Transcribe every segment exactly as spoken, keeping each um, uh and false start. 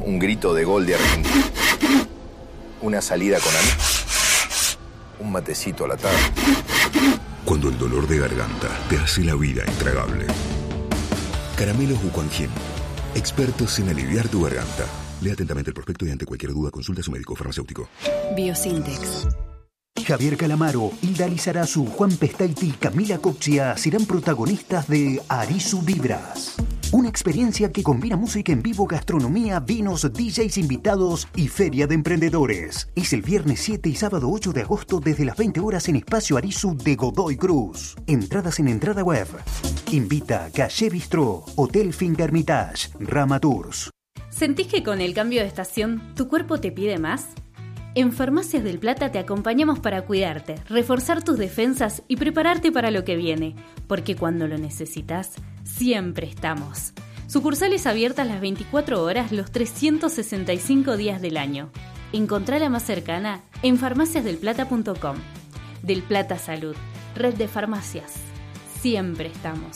un grito de gol de Argentina, una salida con amigos, un matecito a la tarde. Cuando el dolor de garganta te hace la vida intragable. Caramelos Bucanjin, expertos en aliviar tu garganta. Lea atentamente el prospecto y ante cualquier duda consulta a su médico farmacéutico. Biosintex. Javier Calamaro, Hilda Lizarazu, Juan Pestaiti y Camila Coccia serán protagonistas de Arisu Vibras. Una experiencia que combina música en vivo, gastronomía, vinos, D Js invitados y feria de emprendedores. Es el viernes siete y sábado ocho de agosto desde las veinte horas en Espacio Arisu de Godoy Cruz. Entradas en entrada web. Invita Calle Bistró, Hotel Finca Hermitage, Rama Tours. ¿Sentís que con el cambio de estación tu cuerpo te pide más? En Farmacias del Plata te acompañamos para cuidarte, reforzar tus defensas y prepararte para lo que viene, porque cuando lo necesitas, siempre estamos. Sucursales abiertas las veinticuatro horas los trescientos sesenta y cinco días del año. Encontrá la más cercana en farmacias del plata punto com. Del Plata Salud, red de farmacias. Siempre estamos.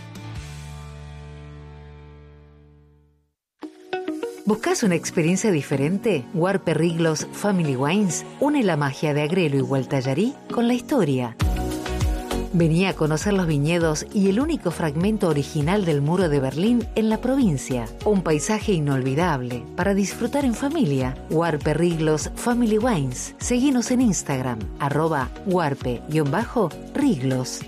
¿Buscas una experiencia diferente? Huarpe Riglos Family Wines une la magia de Agrelo y Gualtallarí con la historia. Vení a conocer los viñedos y el único fragmento original del muro de Berlín en la provincia. Un paisaje inolvidable para disfrutar en familia. Huarpe Riglos Family Wines. Seguinos en Instagram, arroba huarpe-riglos.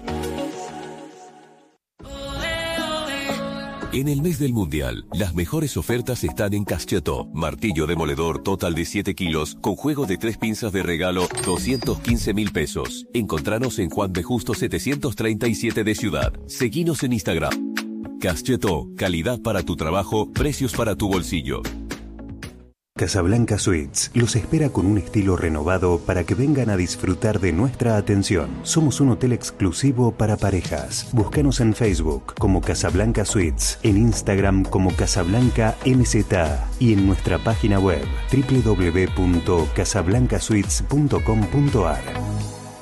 En el mes del Mundial, las mejores ofertas están en Caschetó. Martillo demoledor total de siete kilos, con juego de tres pinzas de regalo, doscientos quince mil pesos. Encontranos en Juan B. Justo setecientos treinta y siete de Ciudad. Seguinos en Instagram. Caschetó, calidad para tu trabajo, precios para tu bolsillo. Casablanca Suites los espera con un estilo renovado para que vengan a disfrutar de nuestra atención. Somos un hotel exclusivo para parejas. Búscanos en Facebook como Casablanca Suites, en Instagram como Casablanca M Z y en nuestra página web doble u doble u doble u punto casablanca suites punto com punto a r.